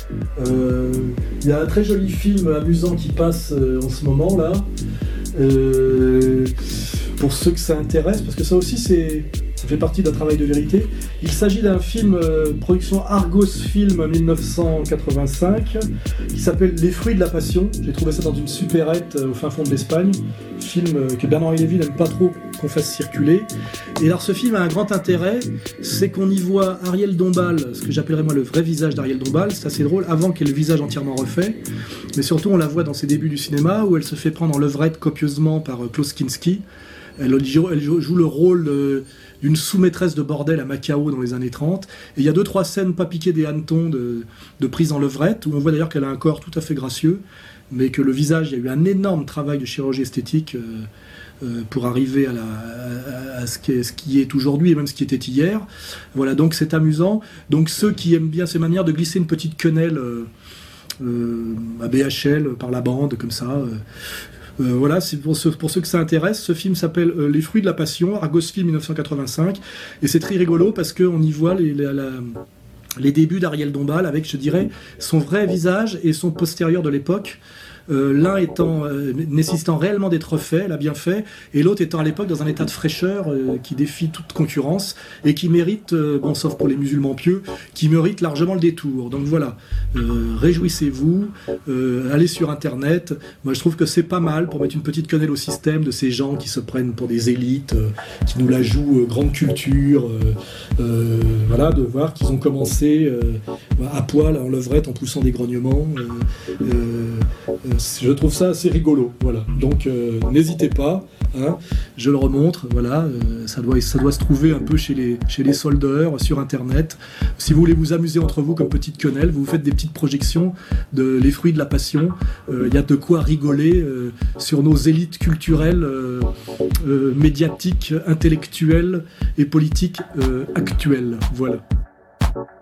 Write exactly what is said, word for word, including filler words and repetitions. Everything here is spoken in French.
Euh, Il y a un très joli film amusant qui passe euh, en ce moment là. Euh, pour ceux que ça intéresse, parce que ça aussi c'est, ça fait partie d'un travail de vérité. Il s'agit d'un film euh, production Argos Film dix-neuf cent quatre-vingt-cinq qui s'appelle Les fruits de la passion. J'ai trouvé ça dans une supérette euh, au fin fond de l'Espagne, film euh, que Bernard-Henri Lévy n'aime pas trop qu'on fasse circuler. Et alors ce film a un grand intérêt, c'est qu'on y voit Ariel Dombal, ce que j'appellerais moi le vrai visage d'Ariel Dombal. C'est assez drôle, avant qu'elle ait le visage entièrement refait, mais surtout on la voit dans ses débuts du cinéma où elle se fait prendre en levrette copieusement par euh, Klaus Kinski. Elle, elle joue le rôle de, d'une sous-maîtresse de bordel à Macao dans les années trente. Et il y a deux, trois scènes pas piquées des hannetons de, de prise en levrette, où on voit d'ailleurs qu'elle a un corps tout à fait gracieux, mais que le visage, il y a eu un énorme travail de chirurgie esthétique euh, euh, pour arriver à, la, à, à ce, qui est, ce qui est aujourd'hui et même ce qui était hier. Voilà, donc c'est amusant. Donc ceux qui aiment bien ces manières de glisser une petite quenelle euh, euh, à B H L par la bande, comme ça... Euh, Euh, voilà, c'est pour ceux, pour ceux que ça intéresse. Ce film s'appelle euh, Les fruits de la passion, Argos Film dix-neuf cent quatre-vingt-cinq, et c'est très rigolo parce qu'on y voit les, les, la, les débuts d'Ariel Dombal avec, je dirais, son vrai visage et son postérieur de l'époque. Euh, l'un étant euh, nécessitant réellement d'être fait, elle a bien fait, et l'autre étant à l'époque dans un état de fraîcheur euh, qui défie toute concurrence et qui mérite, euh, bon sauf pour les musulmans pieux, qui mérite largement le détour. Donc voilà, euh, réjouissez-vous, euh, allez sur internet. Moi je trouve que c'est pas mal pour mettre une petite quenelle au système de ces gens qui se prennent pour des élites, euh, qui nous la jouent euh, grande culture, euh, euh, voilà, de voir qu'ils ont commencé euh, à poil en levrette en poussant des grognements. Euh, euh, euh, Je trouve ça assez rigolo, voilà. Donc euh, n'hésitez pas, hein, je le remontre, voilà, euh, ça doit, ça doit se trouver un peu chez les, chez les soldeurs, sur internet. Si vous voulez vous amuser entre vous comme petite quenelle, vous vous faites des petites projections de Les fruits de la passion. Il euh, y a de quoi rigoler euh, sur nos élites culturelles, euh, euh, médiatiques, intellectuelles et politiques euh, actuelles. Voilà.